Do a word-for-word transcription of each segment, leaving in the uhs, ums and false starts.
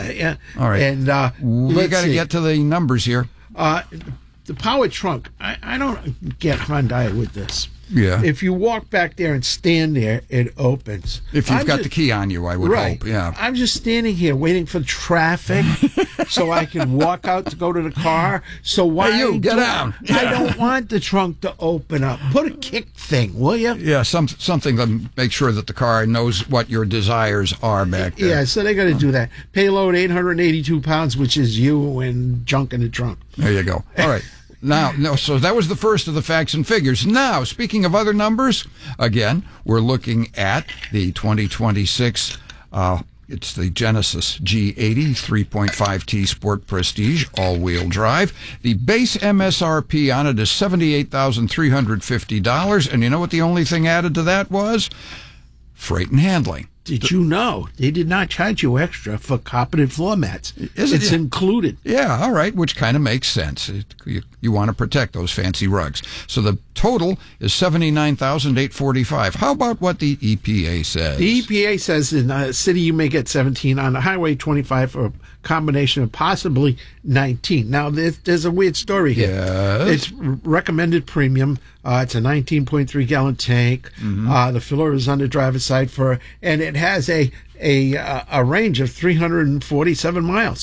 yeah. All right. And uh, we got to get to the numbers here. Uh, the powered trunk. I, I don't get Hyundai with this. Yeah. If you walk back there and stand there, it opens. If you've I'm got just, the key on you, I would right. hope. Yeah. I'm just standing here waiting for traffic so I can walk out to go to the car. So why Hey, you, get do, down. I don't want the trunk to open up. Put a kick thing, will you? Yeah, some something to make sure that the car knows what your desires are back there. Yeah, so they got to do that. Payload eight hundred eighty-two pounds, which is you and junk in the trunk. There you go. All right. Now, no, so that was the first of the facts and figures. Now, speaking of other numbers, again, we're looking at the twenty twenty-six, uh, it's the Genesis G eighty three point five T Sport Prestige all-wheel drive. The base M S R P on it is seventy-eight thousand three hundred fifty dollars, and you know what the only thing added to that was? Freight and handling. Did you know they did not charge you extra for carpeted floor mats? Is it? It's included. Yeah, all right, which kind of makes sense. It, you, you want to protect those fancy rugs. So the total is seventy-nine thousand eight hundred forty-five dollars. How about what the E P A says? The E P A says in a city you may get seventeen, on the highway twenty-five, for a combination of possibly nineteen. Now, there's, there's a weird story here. Yes. It's recommended premium. Uh, it's a nineteen point three gallon tank. Mm-hmm. Uh, the filler is on the driver's side for, and it has a a uh, a range of three hundred forty-seven miles.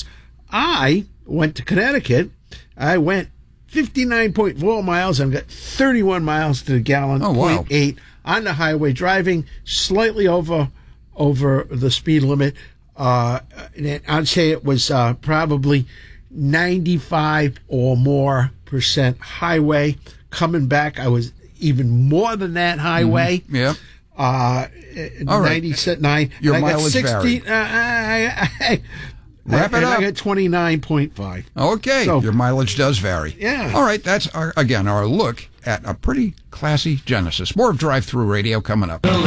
I went to Connecticut. I went fifty-nine point four miles and got thirty-one miles to the gallon. Oh, wow. point eight on the highway, driving slightly over over the speed limit. Uh, and I'd say it was uh, probably ninety-five or more percent highway. Coming back, I was even more than that highway. Mm-hmm. Yeah. Uh, All right. ninety-nine. Your and I mileage got sixty. varied. Uh, I, I, Wrap it and up. I got twenty-nine point five. Okay. So, your mileage does vary. Yeah. All right. That's, our, again, our look at a pretty classy Genesis. More of Drive Thru Radio coming up.